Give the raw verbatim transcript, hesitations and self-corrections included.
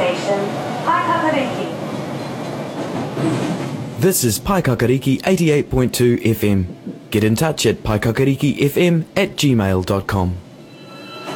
station, Paikakariki. This is Paikakariki eighty-eight point two F M. Get in touch at paikakariki f m at gmail dot com.